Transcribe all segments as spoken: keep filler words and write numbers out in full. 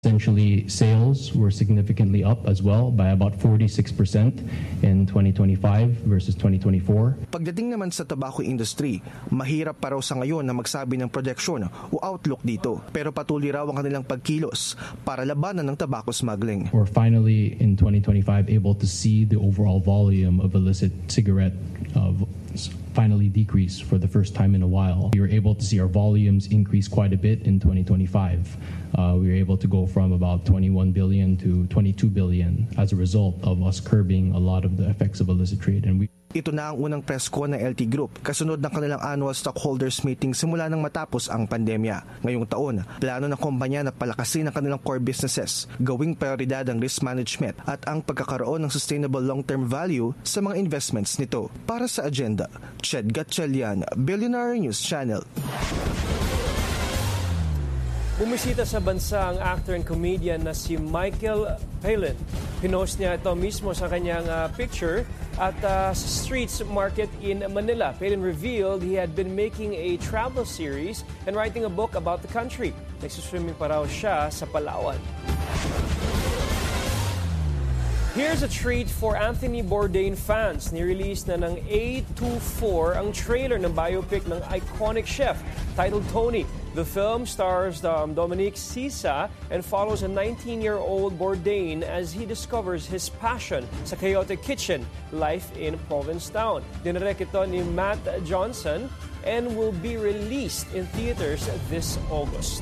Essentially, sales were significantly up as well by about forty-six percent in twenty twenty-five versus twenty twenty-four. Pagdating naman sa tobacco industry, mahirap pa raw sa ngayon na magsabi ng projection o outlook dito. Pero patuloy raw ang kanilang pagkilos para labanan ng tobacco smuggling. We're finally in twenty twenty-five able to see the overall volume of illicit cigarette uh, finally decrease for the first time in a while. We were able to see our volumes increase quite a bit in twenty twenty-five. Uh, we were able to go from about twenty-one billion to twenty-two billion as a result of us curbing a lot of the effects of illicit trade. And we Ito na ang unang press con ng L T Group kasunod ng kanilang annual stockholders meeting simula nang matapos ang pandemya. Ngayong taon, plano ng kumpanya na palakasin ang kanilang core businesses, gawing prioridad ang risk management at ang pagkakaroon ng sustainable long-term value sa mga investments nito. Para sa agenda, Ched Gatchalian, Billionaire News Channel. Bumisita sa bansa ang actor and comedian na si Michael Palin. Pinost niya ito mismo sa kanyang uh, picture at uh, Streets Market in Manila. Palin revealed he had been making a travel series and writing a book about the country. Nagsuswimming pa raw siya sa Palawan. Here's a treat for Anthony Bourdain fans. Nirelease na ng A twenty-four ang trailer ng biopic ng iconic chef titled Tony. The film stars um, Dominique Sisa and follows a nineteen-year-old Bourdain as he discovers his passion sa chaotic kitchen life in Provincetown. Dinirek ito ni Matt Johnson and will be released in theaters this August.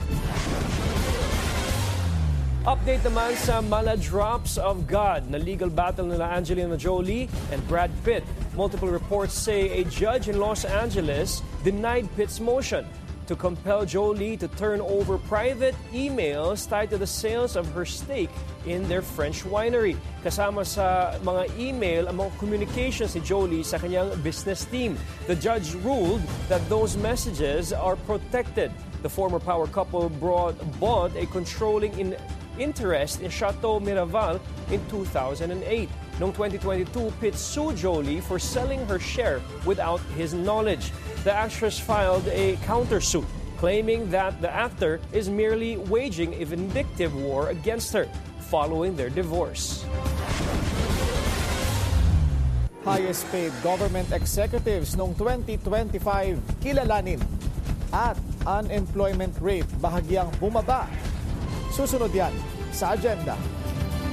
Update naman sa Mala Drops of God na legal battle nila Angelina Jolie and Brad Pitt. Multiple reports say a judge in Los Angeles denied Pitt's motion to compel Jolie to turn over private emails tied to the sales of her stake in their French winery. Kasama sa mga email ang mga communications ni Jolie sa kanyang business team. The judge ruled that those messages are protected. The former power couple brought, bought a controlling in interest in Chateau Miraval in two thousand eight. Noong twenty twenty-two, Pitt sued Jolie for selling her share without his knowledge. The actress filed a countersuit, claiming that the actor is merely waging a vindictive war against her following their divorce. Highest paid government executives noong twenty twenty-five kilalanin at unemployment rate bahagyang bumaba. Susunod yan sa agenda.